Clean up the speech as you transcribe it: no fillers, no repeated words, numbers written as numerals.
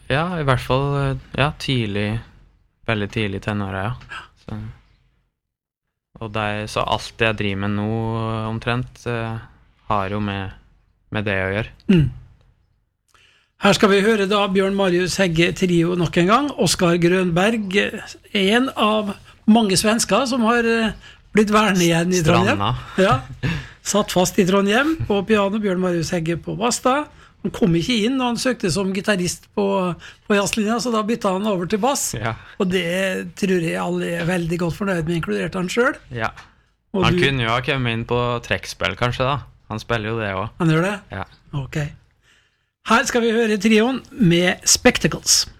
Ja, i hvert fall ja, veldig tidlig tenåret, ja. Så, så alt jeg driver med nå omtrent har jo med det å gjøre. Mm. Her skal vi høre da Bjørn Marius Hegge trio nok en gang. Oskar Grönberg, en av mange svensker som har blitt værende igjen i Trondheim. Ja, satt fast i Trondheim på piano, Bjørn Marius Hegge på bass da. Han kom ikke inn, og han søkte som gitarist på jazzlinja, så da bytta han over til bass. Ja. Og det tror jeg alle er veldig godt fornøyd med, inkludert han selv. Ja. Han kunne jo ha kommet inn på trekkspill, kanskje da. Han spiller jo det også. Han gjør det? Ja. Ok. Her skal vi høre trioen med Spectacles.